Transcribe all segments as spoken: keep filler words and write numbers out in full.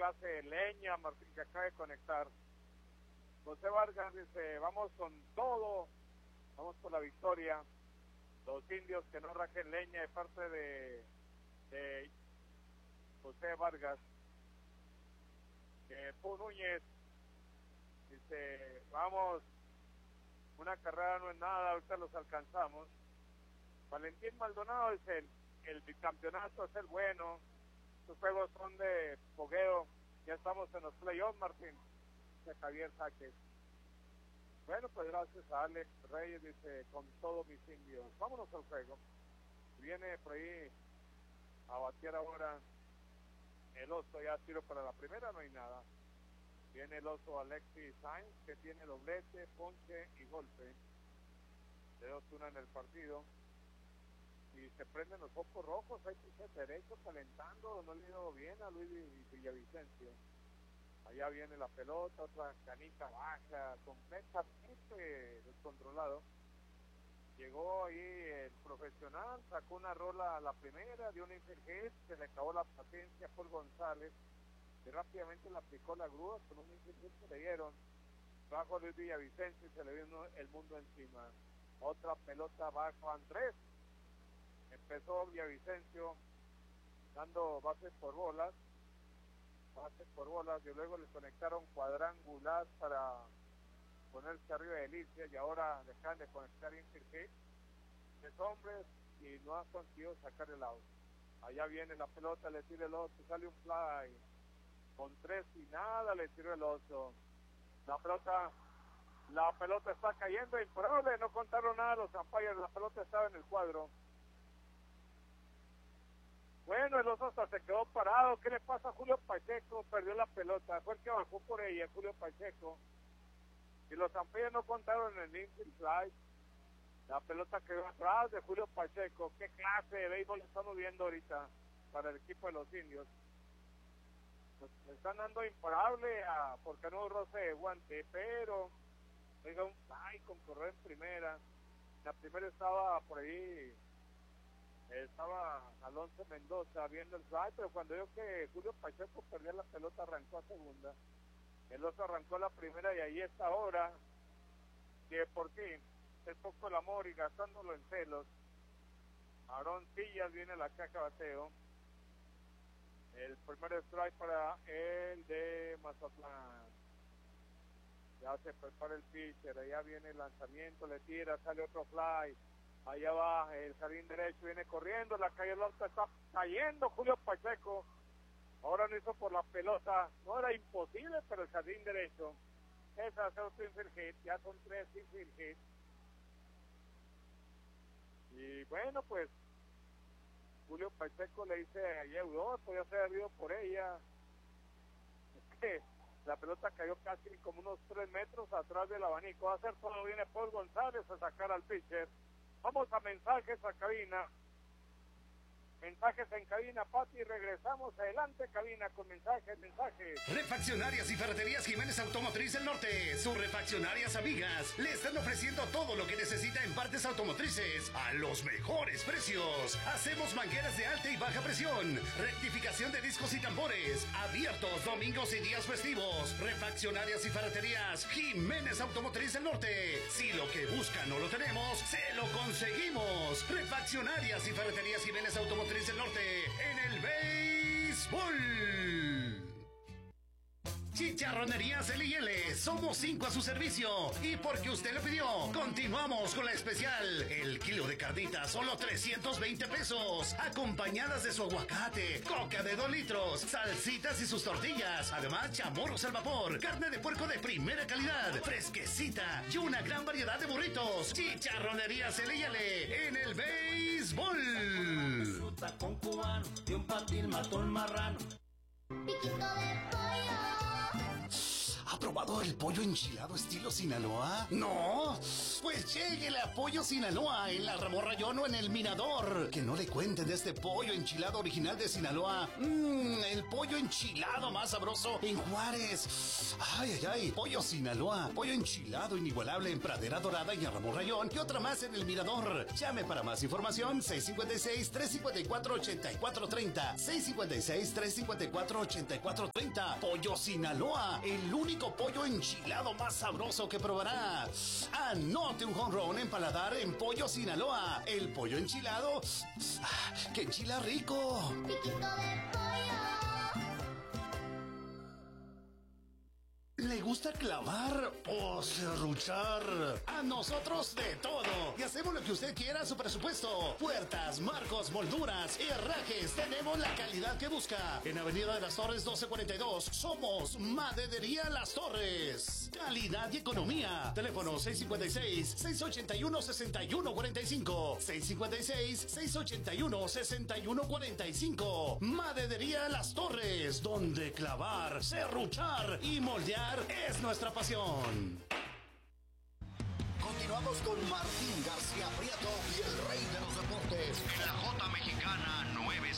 clase de leña, Martín, que acaba de conectar. José Vargas dice, vamos con todo, vamos por la victoria. Los indios que no rajen leña, de parte de, de José Vargas. Eh, Pú Núñez dice, vamos, una carrera no es nada, ahorita los alcanzamos. Valentín Maldonado dice, el, el bicampeonato es el bueno, estos juegos son de fogueo, ya estamos en los playoffs, Martín, dice Javier Sáquez. Bueno, pues gracias a Alex Reyes, dice, con todos mis indios. Vámonos al juego. Viene por ahí a batear ahora el oso, ya tiro para la primera, no hay nada. Viene el oso Alexis Sainz, que tiene doblete, ponche y golpe. De dos una en el partido. Y se prenden los focos rojos, hay piches derechos calentando, no le ha ido bien a Luis Villavicencio. Allá viene la pelota, otra canita baja, completamente descontrolado. Llegó ahí el profesional, sacó una rola a la primera, dio un infield, se le acabó la paciencia por González, y rápidamente le aplicó la grúa, con un infield que le dieron. Bajo Luis Villavicencio y se le vino el mundo encima. Otra pelota bajo Andrés. Empezó Villavicencio dando bases por bolas. bases por bolas y luego le conectaron cuadrangular para ponerse arriba de Elicia y ahora dejan de conectar infield, tres hombres y no han conseguido sacar el out. Allá viene la pelota, le tira el oso, sale un fly con tres y nada, le tiró el oso. La pelota la pelota está cayendo improbable, no contaron nada los umpires, la pelota estaba en el cuadro. Bueno, el oso hasta se quedó parado. ¿Qué le pasa a Julio Pacheco? Perdió la pelota, fue el que bajó por ella, Julio Pacheco. Y los umpires no contaron en el infield fly. La pelota quedó atrás de Julio Pacheco. ¿Qué clase de béisbol estamos viendo ahorita para el equipo de los indios? Pues le están dando imparable a porque no roce de guante, pero oiga, un fly con correr en primera. La primera estaba por ahí, estaba Alonso Mendoza viendo el fly, pero cuando vio que Julio Pacheco perdía la pelota, arrancó a segunda. El otro arrancó la primera y ahí está ahora, que por fin es poco el amor y gastándolo en celos. Aarón Sillas viene la caja bateo. El primer strike para el de Mazatlán. Ya se prepara el pitcher, allá viene el lanzamiento, le tira, sale otro fly. Allá va el jardín derecho, viene corriendo, la calle Lorca está cayendo Julio Pacheco. Ahora no hizo por la pelota, no era imposible, pero el jardín derecho. Esa es otro infield hit, ya son tres infield hits. Y bueno, pues Julio Pacheco le dice a Yeudor, podía ser herido por ella. Es que la pelota cayó casi como unos tres metros atrás del abanico. Va a hacer todo, viene Paul González a sacar al pitcher. Vamos a mensajes a cabina. Mensajes en cabina, Pati, regresamos adelante, cabina con mensajes, mensajes. Refaccionarias y ferreterías Jiménez Automotriz del Norte, sus refaccionarias amigas, le están ofreciendo todo lo que necesita en partes automotrices a los mejores precios. Hacemos mangueras de alta y baja presión, rectificación de discos y tambores, abiertos domingos y días festivos. Refaccionarias y ferreterías Jiménez Automotriz del Norte. Si lo que buscan no lo tenemos, se lo conseguimos. Refaccionarias y ferreterías Jiménez Automotriz del Norte en el béisbol. Chicharronerías L y L, somos cinco a su servicio y porque usted lo pidió, continuamos con la especial. El kilo de carnitas, solo trescientos veinte pesos, acompañadas de su aguacate, coca de dos litros, salsitas y sus tortillas, además chamorros al vapor, carne de puerco de primera calidad, fresquecita y una gran variedad de burritos. Chicharronerías L y L en el béisbol. Fruta con cubano, de un patín mató el marrano. Piquito de pollo. Aprobado poco el pollo enchilado estilo Sinaloa? No, pues lléguele a Pollo Sinaloa en la Ramón Rayón o en el Mirador. Que no le cuenten de este pollo enchilado original de Sinaloa. Mmm, el pollo enchilado más sabroso en Juárez. Ay, ay, ay, Pollo Sinaloa. Pollo enchilado inigualable en Pradera Dorada y en Ramón Rayón. Y otra más en el Mirador. Llame para más información seis cinco seis, tres cinco cuatro, ocho cuatro tres cero. seis cinco seis, tres cinco cuatro, ocho cuatro tres cero. Pollo Sinaloa, el único pollo enchilado más sabroso que probará. Anote un home run en paladar en Pollo Sinaloa. El pollo enchilado que enchila rico. Piquito de pollo. ¿Le gusta clavar o serruchar? A nosotros de todo. Y hacemos lo que usted quiera a su presupuesto. Puertas, marcos, molduras, herrajes. Tenemos la calidad que busca. En Avenida de las Torres doce cuarenta y dos. Somos Maderería Las Torres. Calidad y economía. Teléfono seis cinco seis, seis ocho uno, seis uno cuatro cinco. seis cinco seis, seis ocho uno, seis uno cuatro cinco. Maderería Las Torres. Donde clavar, serruchar y moldear es nuestra pasión. Continuamos con Martín García Prieto y el rey de los deportes en la J Mexicana novecientos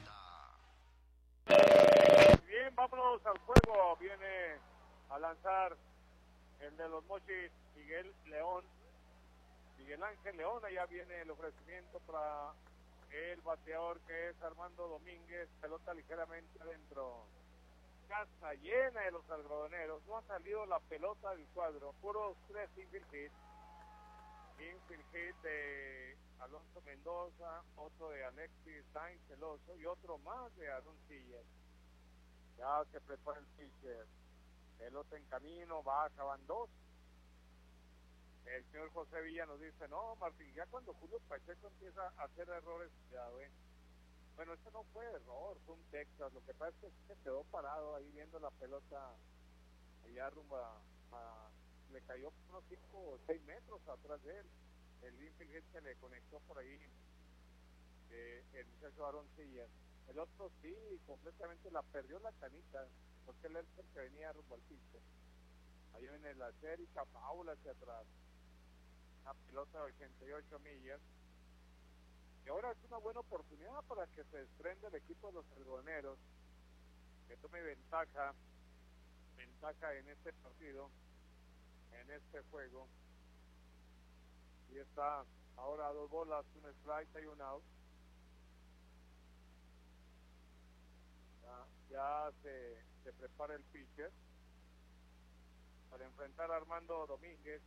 setenta. Bien, vámonos al juego. Viene a lanzar el de los Mochis, Miguel León. Miguel Ángel León, allá viene el ofrecimiento para el bateador que es Armando Domínguez. Pelota ligeramente adentro. Casa llena de los algodoneros. No ha salido la pelota del cuadro. Puros tres infield hit. Infield hit de Alonso Mendoza, otro de Alexis Sainz Celoso y otro más de Aaron Sillas. Ya se prepara el pitcher. Pelota en camino, baja, van dos. El señor José Villa nos dice, no, Martín, ya cuando Julio Pacheco empieza a hacer errores, ya ven. Bueno, este no fue error, fue un Texas. Lo que pasa es que se quedó parado ahí viendo la pelota allá rumbo a, a le cayó unos cinco o seis metros atrás de él. El infield hit se le conectó por ahí eh, el muchacho Aaron Sillas. El otro sí, completamente la perdió la canita, porque él es el que venía rumbo al piso. Ahí viene la Erika Paula hacia atrás. Una pelota de ochenta y ocho millas. Y ahora es una buena oportunidad para que se desprenda el equipo de los algodoneros, que tome ventaja, ventaja en este partido, en este juego. Y está ahora dos bolas, un strike y un out. Ya, ya se, se prepara el pitcher para enfrentar a Armando Domínguez.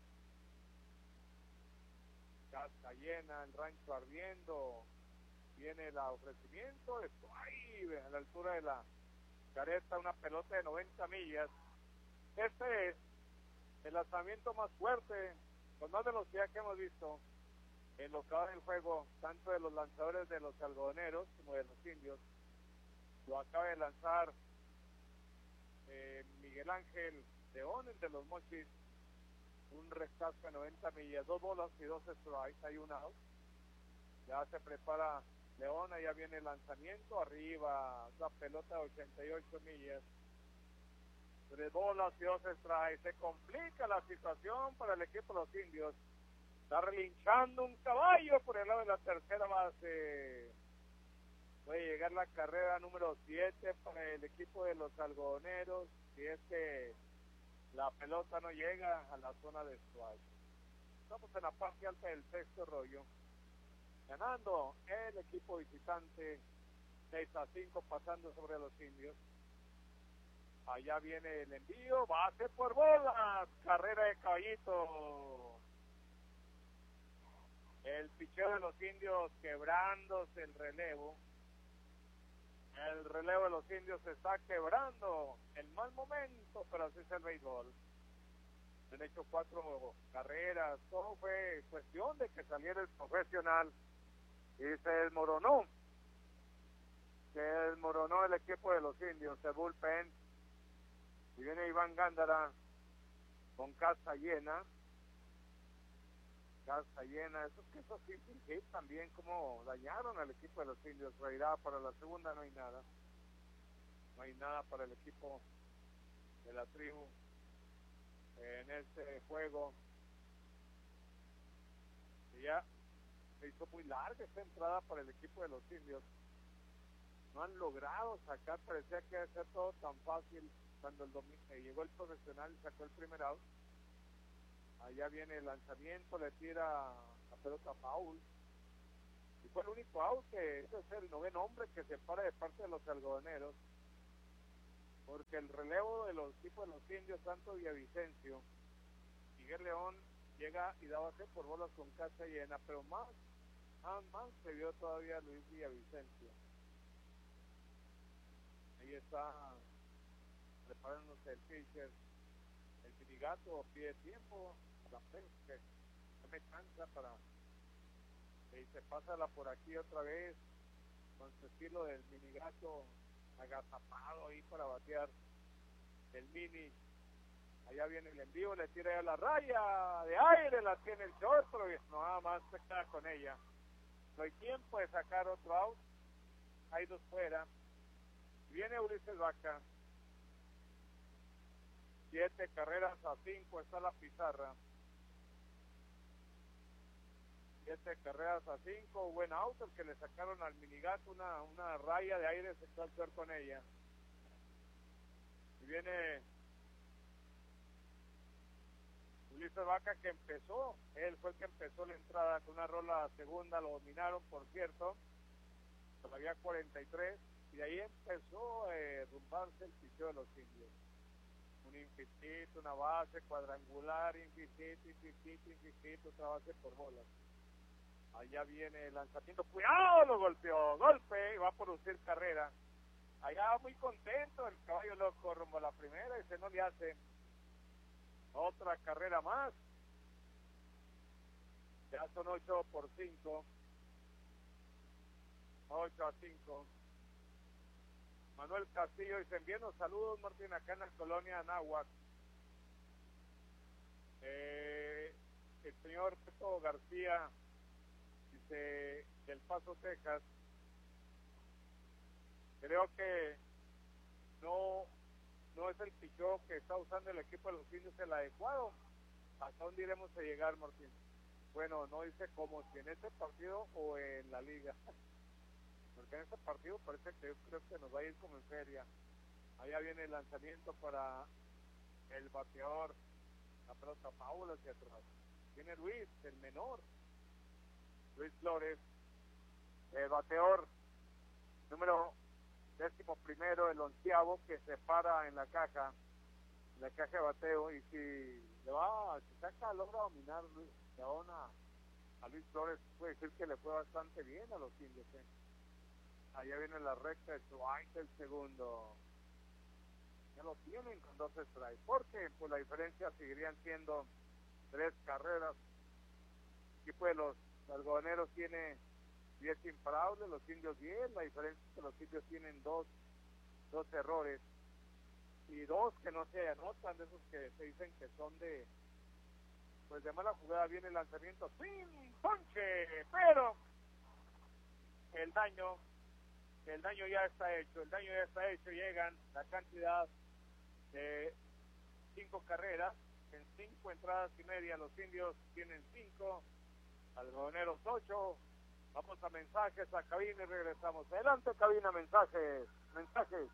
Casa llena, el rancho ardiendo, viene el ofrecimiento, esto, ahí, a la altura de la careta, una pelota de noventa millas. Este es el lanzamiento más fuerte, con más velocidad que hemos visto en lo que va del juego, tanto de los lanzadores de los algodoneros como de los indios. Lo acaba de lanzar eh, Miguel Ángel León, el de los Mochis. Un rescate de noventa millas, dos bolas y dos strikes, hay un out. Ya se prepara León, allá viene el lanzamiento, arriba la pelota de ochenta y ocho millas. Tres bolas y dos strikes, se complica la situación para el equipo de los indios. Está relinchando un caballo por el lado de la tercera base. Puede llegar la carrera número siete para el equipo de los algodoneros, si es que la pelota no llega a la zona de strike. Estamos en la parte alta del sexto rollo. Ganando el equipo visitante seis a cinco, pasando sobre los indios. Allá viene el envío, base por bolas, carrera de caballito. El picheo de los indios quebrándose el relevo. El relevo de los indios se está quebrando. El mal momento, pero así es el béisbol. Han hecho cuatro carreras. Todo fue cuestión de que saliera el profesional. Y se desmoronó. Se desmoronó el equipo de los indios, el bullpen. Y viene Iván Gándara con casa llena. Casa llena, esos que esos sí, también como dañaron al equipo de los indios. Reirá para la segunda, no hay nada. No hay nada para el equipo de la tribu en este juego. Y ya se hizo muy larga esta entrada para el equipo de los indios. No han logrado sacar, parecía que iba a ser todo tan fácil cuando el domingo eh, llegó el profesional y sacó el primer out. Allá viene el lanzamiento, le tira la pelota a Paul. Y fue el único out, que ese es el noveno hombre que se para de parte de los algodoneros. Porque el relevo de los equipos de los indios, Santo Villavicencio, Miguel León llega y da base por bolas con casa llena, pero más, más, más se vio todavía Luis Villavicencio. Ahí está preparándose el pitcher, el Minigato pide tiempo, la que no me cansa para y se pásala por aquí otra vez con su estilo del Minigato agazapado ahí para batear el Mini. Allá viene el envío, le tira a la raya de aire, la tiene el short, pero nada más se queda con ella. No hay tiempo de sacar otro out, hay dos fuera. Viene Ulises Vaca, siete carreras a cinco está la pizarra. Siete carreras a cinco, buen out el que le sacaron al Minigato, una, una raya de aire, se echó al short con ella. Y viene Ulises Vaca, que empezó, él fue el que empezó la entrada con una rola segunda, lo dominaron por cierto, todavía cuarenta y tres, y de ahí empezó a eh, rumbarse el picheo de los indios. Un infisito, una base cuadrangular, infisito, infisito, infisito, otra base por bolas. Allá viene el lanzamiento, cuidado, lo golpeó, golpe, y va a producir carrera. Allá muy contento el caballo loco rumbo a la primera y se no le hace otra carrera más. Ya son ocho por cinco, ocho a cinco. Manuel Castillo dice: envíen los saludos, Martín, acá en la colonia Anáhuac. Eh, el señor Peto García dice: del Paso, Texas. Creo que no no es el pichó que está usando el equipo de los indios el adecuado. ¿Hasta dónde iremos a llegar, Martín? Bueno, no dice cómo, si en este partido o en la liga. Porque en este partido parece que yo creo que nos va a ir como en feria. Allá viene el lanzamiento para el bateador, la pelota Paula hacia atrás. Viene Luis, el menor, Luis Flores, el bateador número décimo primero, el onceavo, que se para en la caja, en la caja de bateo, y si le va, si saca, logra dominar Luis León a, a Luis Flores, puede decir que le fue bastante bien a los indios, ¿eh? Allá viene la recta de Dwight, el segundo. Ya lo tienen con dos strikes. Porque pues la diferencia seguirían siendo tres carreras. El equipo de los algodoneros tiene diez imparables, los indios diez. La diferencia es que los indios tienen dos, dos errores. Y dos que no se anotan, de esos que se dicen que son de, pues de mala jugada. Viene el lanzamiento, ¡pim! ¡Ponche! Pero el daño... el daño ya está hecho, el daño ya está hecho, llegan la cantidad de cinco carreras, en cinco entradas y media, los indios tienen cinco, algodoneros ocho. Vamos a mensajes, a cabina y regresamos. Adelante, cabina, mensajes, mensajes.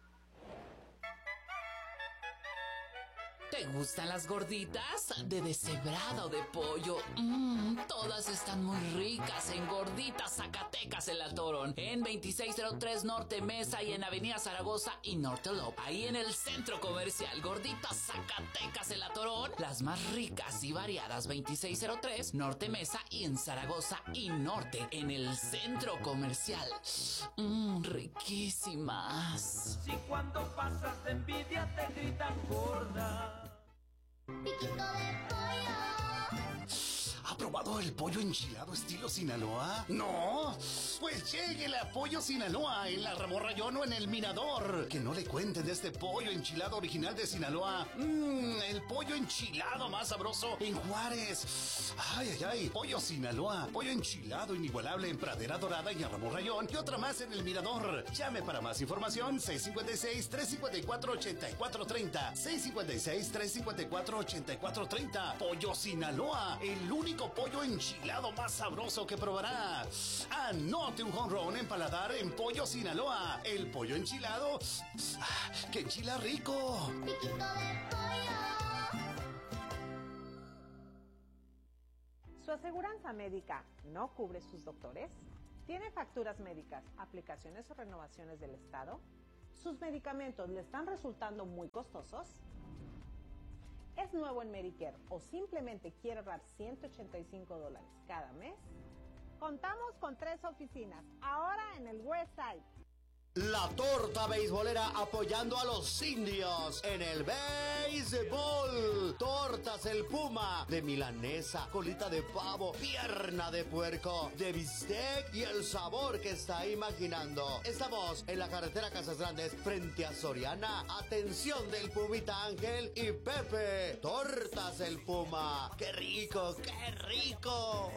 ¿Te gustan las gorditas? ¿De deshebrada o de pollo? Mmm, todas están muy ricas en Gorditas Zacatecas El Atorón. En veintiséis cero tres Norte Mesa y en Avenida Zaragoza y Norte Lop. Ahí en el centro comercial. Gorditas Zacatecas El Atorón. Las más ricas y variadas. veintiséis cero tres Norte Mesa y en Zaragoza y Norte. En el centro comercial. Mmm, riquísimas. Si cuando pasas de envidia te gritan gorda. Piquito de pollo. Aprobado poco el pollo enchilado estilo Sinaloa? No, pues lléguele a Pollo Sinaloa en la Ramón Rayón o en el Mirador. Que no le cuenten de este pollo enchilado original de Sinaloa. Mmm, el pollo enchilado más sabroso en Juárez. Ay, ay, ay, Pollo Sinaloa. Pollo enchilado inigualable en Pradera Dorada y en Ramón Rayón. Y otra más en el Mirador. Llame para más información seis cinco seis, tres cinco cuatro, ocho cuatro tres cero. seis cinco seis, tres cinco cuatro, ocho cuatro tres cero. Pollo Sinaloa, el único pollo enchilado más sabroso que probará. Anote un home run en paladar en Pollo Sinaloa. El pollo enchilado ah, que enchila rico. Piquito de pollo. ¿Su aseguranza médica no cubre sus doctores? ¿Tiene facturas médicas, aplicaciones o renovaciones del Estado? ¿Sus medicamentos le están resultando muy costosos? ¿Es nuevo en Medicare o simplemente quiere ahorrar ciento ochenta y cinco dólares cada mes? Contamos con tres oficinas, ahora en el West Side. La torta beisbolera apoyando a los indios en el béisbol. Tortas El Puma de milanesa, colita de pavo, pierna de puerco, de bistec y el sabor que está imaginando. Estamos en la carretera Casas Grandes frente a Soriana. Atención del Pumita Ángel y Pepe. Tortas El Puma. ¡Qué rico, qué rico!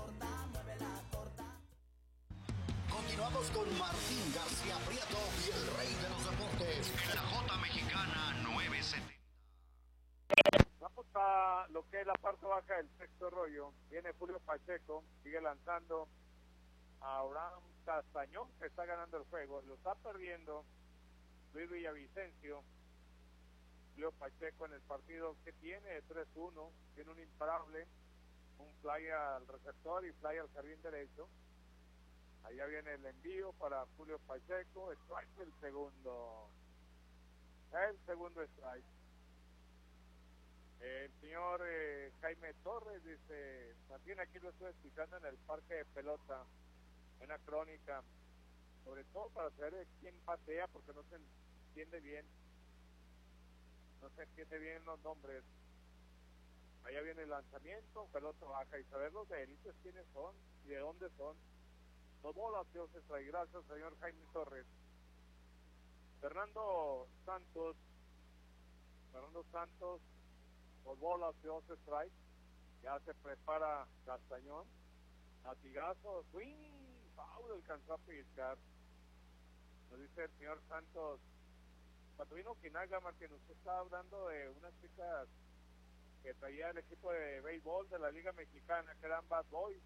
Continuamos con Martín García Prieto y el rey de los deportes en la J Mexicana novecientos setenta. Vamos a lo que es la parte baja del sexto rollo. Viene Julio Pacheco, sigue lanzando a Abraham Castañón, que está ganando el juego. Lo está perdiendo Luis Villavicencio. Julio Pacheco en el partido que tiene de tres uno, tiene un imparable, un fly al receptor y fly al jardín derecho. Allá viene el envío para Julio Pacheco, strike el segundo, el segundo strike. El señor eh, Jaime Torres dice, Martín, aquí lo estoy explicando en el parque de pelota, una crónica, sobre todo para saber quién patea, porque no se entiende bien, no se entiende bien los nombres. Allá viene el lanzamiento, pelota baja, y saber los delitos quiénes son y de dónde son. Dos bolas, Dios se trae. Gracias, señor Jaime Torres. Fernando Santos, Fernando Santos, dos bolas, Dios se trae. Ya se prepara Castañón. Latigazo, swing, foul, alcanzó a pellizcar. Nos dice el señor Santos, Patrino Quinaga, Martín, usted está hablando de unas chicas que traía el equipo de béisbol de la Liga Mexicana, que eran Bad Boys.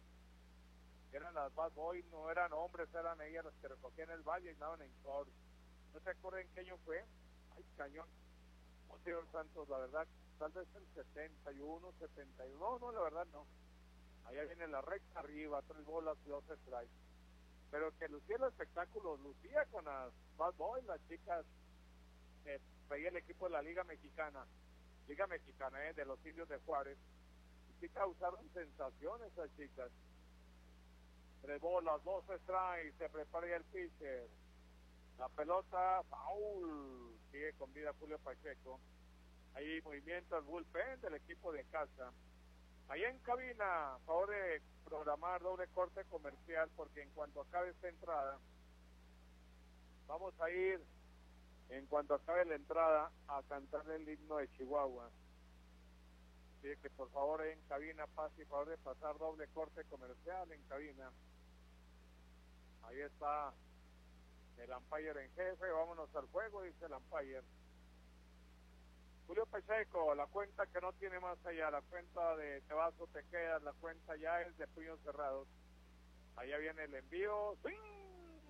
Eran las Bad Boys, no eran hombres, eran ellas las que recogían el valle y andaban en short. ¿No se acuerdan qué año fue? Ay, cañón. No, señor Santos, la verdad, tal vez el setenta y uno, setenta y uno, no, no, la verdad no. Allá viene la recta arriba, tres bolas y dos strikes. Pero que lucía el espectáculo, lucía con las Bad Boys, las chicas que traía el equipo de la Liga Mexicana, Liga Mexicana, eh, de los indios de Juárez. Y sí causaron sensaciones esas chicas. Tres bolas, dos strikes, se prepara ya el pitcher. La pelota, foul, sigue con vida Julio Pacheco. Hay movimiento al bullpen del equipo de casa. Ahí en cabina, a favor de programar doble corte comercial, porque en cuanto acabe esta entrada, vamos a ir, en cuanto acabe la entrada, a cantar el himno de Chihuahua. Así que por favor en cabina, pase y favor de pasar doble corte comercial en cabina. Ahí está el umpire en jefe, vámonos al juego, dice el umpire. Julio Pacheco, la cuenta que no tiene más allá, la cuenta de te vas o te quedas, la cuenta ya es de puños cerrados. Allá viene el envío, ¡swing!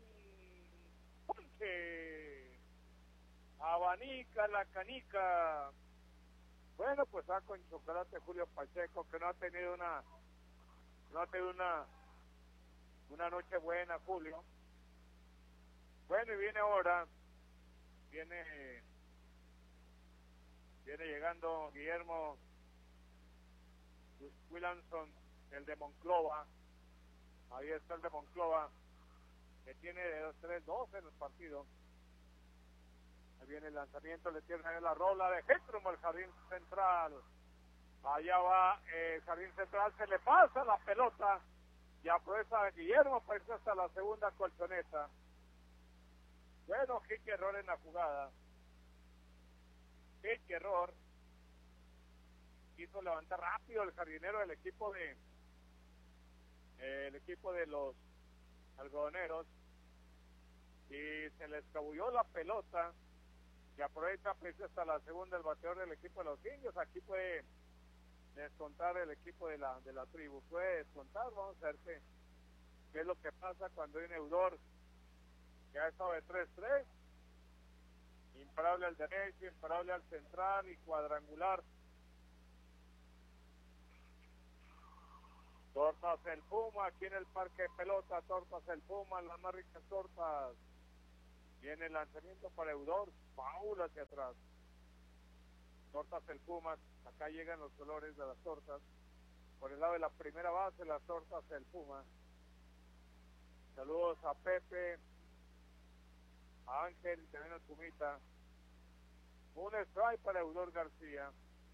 ¡Ponche! Abanica la canica. Bueno, pues va con chocolate Julio Pacheco, que no ha tenido una, no ha tenido una, una noche buena, Julio. Bueno, y viene ahora, viene, viene llegando Guillermo Williamson, el de Monclova. Ahí está el de Monclova, que tiene tres dos en el partido. Ahí viene el lanzamiento, le tiene la rola de Héctor al jardín central. Allá va eh, Jardín Central, se le pasa la pelota y aprovecha Guillermo para irse hasta la segunda colchoneta. Bueno, qué error en la jugada. Qué error. Quiso levantar rápido el jardinero del equipo de eh, el equipo de los algodoneros y se le escabulló la pelota y aprovecha pues hasta la segunda el bateador del equipo de los indios. Aquí puede descontar el equipo de la de la tribu, puede descontar. Vamos a ver qué, qué es lo que pasa cuando hay un Eudor que ha estado de tres tres, imparable al derecho, imparable al central y cuadrangular. Tortas el Puma, aquí en el parque de pelota, Tortas el Puma, las más ricas tortas. Viene el lanzamiento para Eudor, Paula hacia atrás. Tortas el Puma, acá llegan los colores de las tortas. Por el lado de la primera base, las Tortas el Puma. Saludos a Pepe, a Ángel y también al Pumita. Un strike para Eudor García.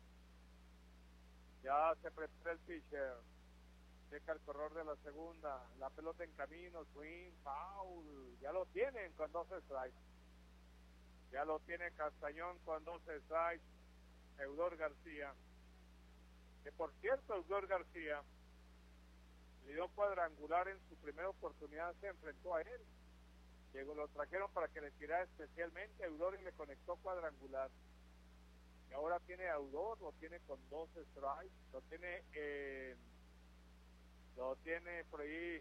Ya se prepara el pitcher. Checa el corredor de la segunda, la pelota en camino, swing, foul, ya lo tienen con dos strikes, ya lo tiene Castañón con dos strikes, Eudor García, que por cierto Eudor García le dio cuadrangular en su primera oportunidad, se enfrentó a él, llegó, lo trajeron para que le tirara especialmente a Eudor y le conectó cuadrangular, y ahora tiene a Eudor, lo tiene con dos strikes, lo tiene eh, Lo tiene por ahí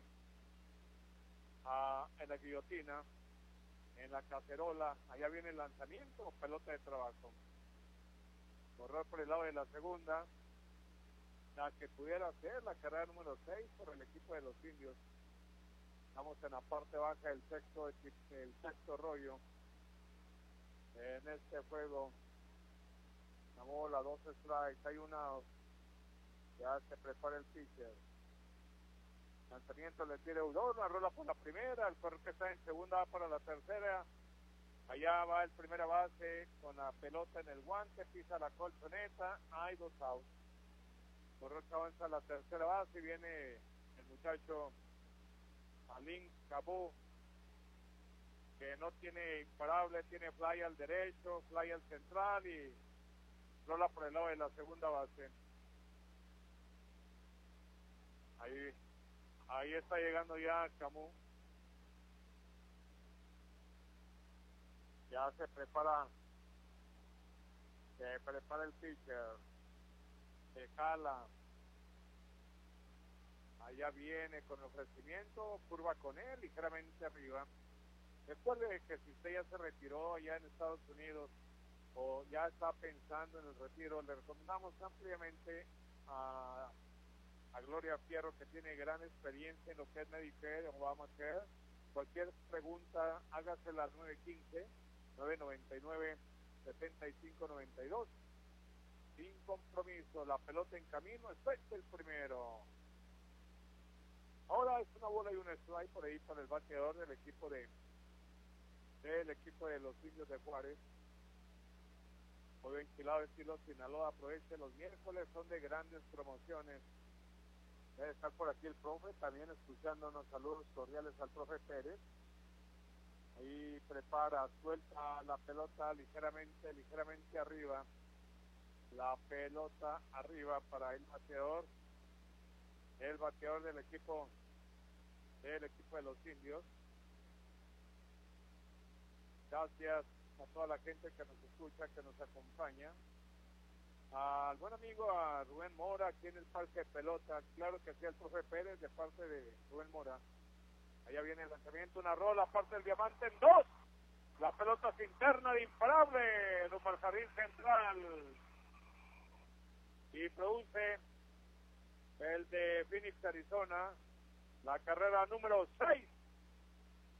ah, en la guillotina, en la cacerola. Allá viene el lanzamiento, pelota de trabajo. Correr por el lado de la segunda, la que pudiera ser la carrera número seis por el equipo de los indios. Estamos en la parte baja del sexto, el sexto rollo. En este juego, la bola, dos strikes, hay una, ya se prepara el pitcher. Lanzamiento le tira Eudor, la rola por la primera, el corredor que está en segunda va para la tercera, allá va el primera base con la pelota en el guante, pisa la colchoneta, hay dos outs. El corredor que avanza a la tercera base y viene el muchacho Alin Cabú, que no tiene imparable, tiene fly al derecho, fly al central y rola por el lado de la segunda base. Ahí Ahí está llegando ya Camus. Ya se prepara. Se prepara el pitcher. Se jala. Allá viene con ofrecimiento. Curva con él, ligeramente arriba. Recuerde que si usted ya se retiró allá en Estados Unidos o ya está pensando en el retiro, le recomendamos ampliamente a... a Gloria Fierro, que tiene gran experiencia en lo que es Medicare, Obamacare. Cualquier pregunta, hágasela al nueve uno cinco, nueve nueve nueve, siete cinco nueve dos. Sin compromiso, la pelota en camino, este es el primero. Ahora es una bola y un strike por ahí para el bateador del equipo de del equipo de los indios de Juárez. Muy ventilado estilo Sinaloa, aproveche los miércoles, son de grandes promociones. Debe estar por aquí el profe, también escuchándonos. Saludos cordiales al profe Pérez. Ahí prepara, suelta la pelota ligeramente, ligeramente arriba. La pelota arriba para el bateador. El bateador del equipo, del equipo de los indios. Gracias a toda la gente que nos escucha, que nos acompaña. Al buen amigo, a Rubén Mora, aquí en el parque de pelota, claro que sí, el profe Pérez, de parte de Rubén Mora. Allá viene el lanzamiento, una rola, parte del diamante en dos. La pelota es interna de imparable, rumbo al jardín central. Y produce el de Phoenix, Arizona, la carrera número seis